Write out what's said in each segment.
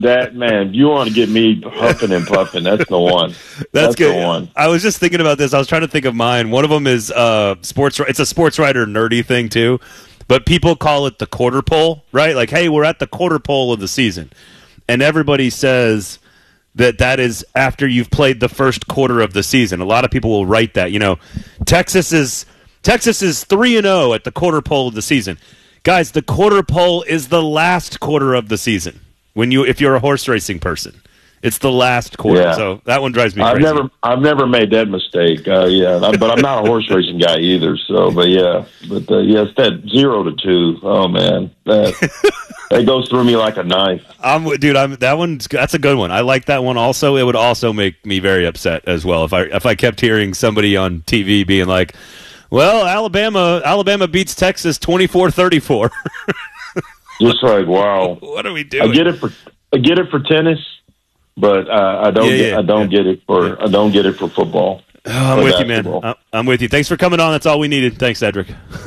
That man, you want to get me huffing and puffing? That's the one. That's good. The one. I was just thinking about this. I was trying to think of mine. One of them is sports. It's a sports writer nerdy thing too, but people call it the quarter pole, right? Like, hey, we're at the quarter pole of the season, and everybody says that is after you've played the first quarter of the season. A lot of people will write that. You know, Texas is 3-0 at the quarter pole of the season. Guys, the quarter pole is the last quarter of the season. If you're a horse racing person, it's the last quarter. Yeah. So that one drives me crazy. I've never made that mistake. But I'm not a horse racing guy either. So, yes, it's that 0-2. Oh man, that goes through me like a knife. That's a good one. I like that one. Also, it would also make me very upset as well if I kept hearing somebody on TV being like, "Well, Alabama beats Texas 24-34." Just like, wow, what are we doing? I get it for tennis, but I don't get it for football. Oh, I'm with you, man. I'm with you. Thanks for coming on. That's all we needed. Thanks, Edric.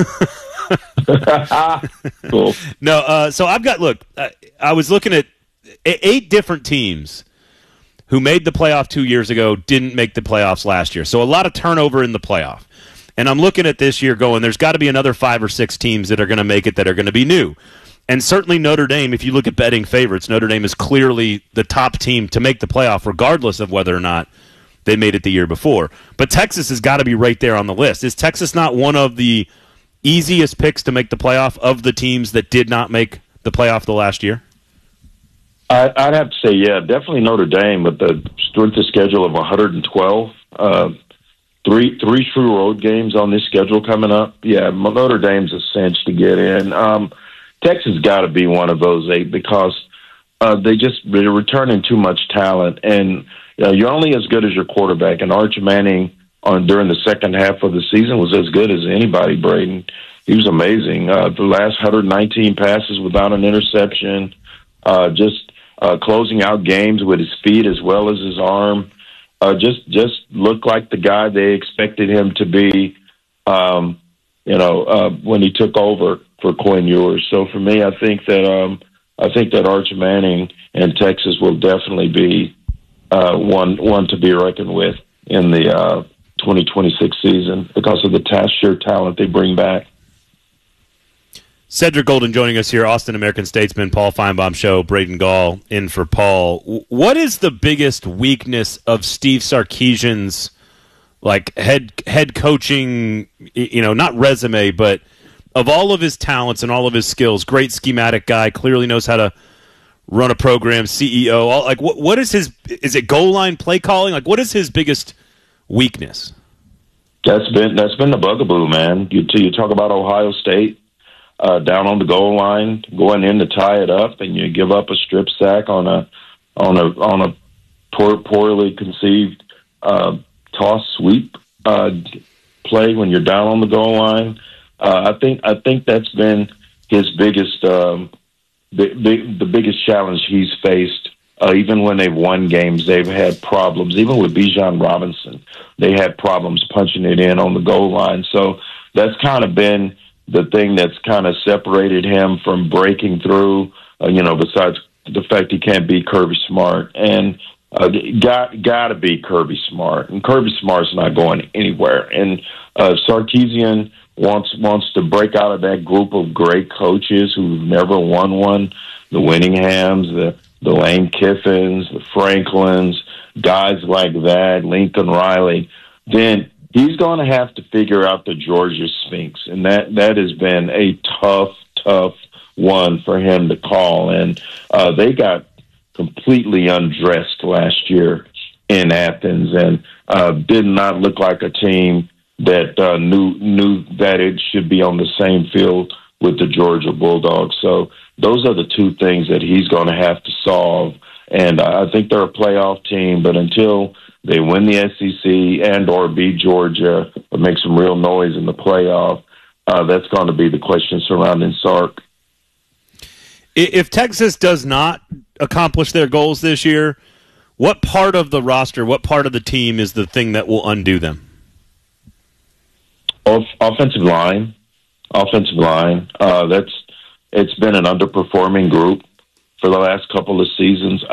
Cool. No, so I've got. Look, I was looking at 8 different teams who made the playoff 2 years ago, didn't make the playoffs last year. So a lot of turnover in the playoff. And I'm looking at this year going, there's got to be another 5 or 6 teams that are going to make it that are going to be new. And certainly Notre Dame, if you look at betting favorites, Notre Dame is clearly the top team to make the playoff, regardless of whether or not they made it the year before. But Texas has got to be right there on the list. Is Texas not one of the easiest picks to make the playoff of the teams that did not make the playoff the last year? I'd have to say, yeah, definitely Notre Dame with the strength of schedule of 112. Three true road games on this schedule coming up. Yeah, Notre Dame's a cinch to get in. Texas got to be one of those 8 because they're returning too much talent, and you're only as good as your quarterback. And Arch Manning during the second half of the season was as good as anybody. Braden, he was amazing. The last 119 passes without an interception, just closing out games with his feet as well as his arm. Just looked like the guy they expected him to be. When he took over for Quinn Ewers. So for me, I think that Arch Manning and Texas will definitely be one to be reckoned with in the 2026 season because of the sheer talent they bring back. Cedric Golden joining us here, Austin American Statesman, Paul Feinbaum Show, Braden Gall in for Paul. What is the biggest weakness of Steve Sarkisian's head coaching, not resume, but of all of his talents and all of his skills? Great schematic guy, clearly knows how to run a program, CEO. What is is it goal line play calling? What is his biggest weakness? That's been the bugaboo, man. You talk about Ohio State. Down on the goal line, going in to tie it up, and you give up a strip sack on a poorly conceived toss sweep play when you're down on the goal line. I think that's been his biggest the biggest challenge he's faced. Even when they've won games, they've had problems. Even with Bijan Robinson, they had problems punching it in on the goal line. So that's kind of been the thing that's kind of separated him from breaking through, besides the fact he can't beat Kirby Smart. And got to be Kirby Smart. And Kirby Smart's not going anywhere. And Sarkisian wants to break out of that group of great coaches who've never won one, the Winninghams, the Lane Kiffins, the Franklins, guys like that, Lincoln Riley. Then he's going to have to figure out the Georgia Sphinx, and that has been a tough one for him to call. And they got completely undressed last year in Athens, and did not look like a team that knew that it should be on the same field with the Georgia Bulldogs. So those are the 2 things that he's going to have to solve. And I think they're a playoff team, but until they win the SEC and or beat Georgia or make some real noise in the playoff, that's going to be the question surrounding Sark. If Texas does not accomplish their goals this year, what part of the roster, what part of the team is the thing that will undo them? Offensive line. It's been an underperforming group for the last couple of seasons.